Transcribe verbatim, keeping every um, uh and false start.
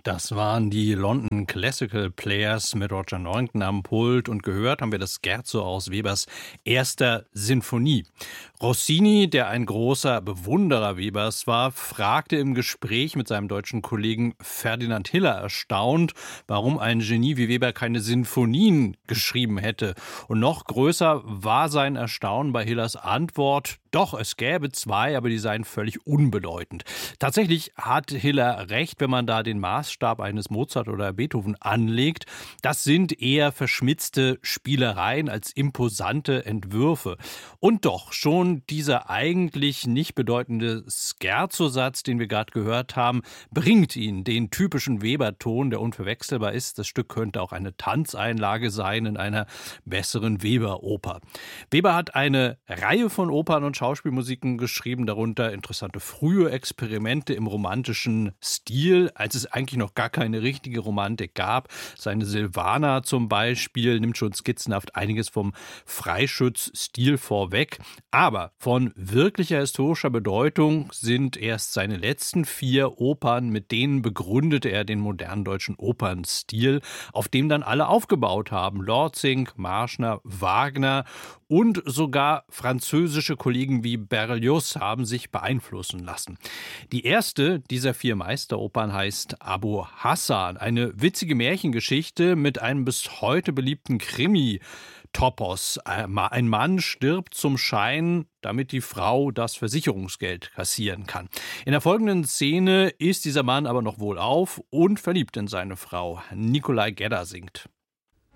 Das waren die London Classical Players mit Roger Norrington am Pult und gehört haben wir das Scherzo aus Webers erster Sinfonie. Rossini, der ein großer Bewunderer Webers war, fragte im Gespräch mit seinem deutschen Kollegen Ferdinand Hiller erstaunt, warum ein Genie wie Weber keine Sinfonien geschrieben hätte. Und noch größer war sein Erstaunen bei Hillers Antwort: Doch, es gäbe zwei, aber die seien völlig unbedeutend. Tatsächlich hat Hiller recht, wenn man da den Maßstab eines Mozart oder Beethoven anlegt. Das sind eher verschmitzte Spielereien als imposante Entwürfe. Und doch, schon dieser eigentlich nicht bedeutende Scherzo-Satz, den wir gerade gehört haben, bringt ihn den typischen Weber-Ton, der unverwechselbar ist. Das Stück könnte auch eine Tanzeinlage sein in einer besseren Weber-Oper. Weber hat eine Reihe von Opern und Schauspielmusiken geschrieben, darunter interessante frühe Experimente im romantischen Stil, als es eigentlich noch gar keine richtige Romantik gab. Seine Silvana zum Beispiel nimmt schon skizzenhaft einiges vom Freischütz-Stil vorweg. Aber von wirklicher historischer Bedeutung sind erst seine letzten vier Opern, mit denen begründete er den modernen deutschen Opernstil, auf dem dann alle aufgebaut haben. Lortzing, Marschner, Wagner und sogar französische Kollegen wie Berlioz haben sich beeinflussen lassen. Die erste dieser vier Meisteropern heißt Abu Hassan, eine witzige Märchengeschichte mit einem bis heute beliebten Krimi. Topos. Ein Mann stirbt zum Schein, damit die Frau das Versicherungsgeld kassieren kann. In der folgenden Szene ist dieser Mann aber noch wohlauf und verliebt in seine Frau. Nikolai Gedda singt.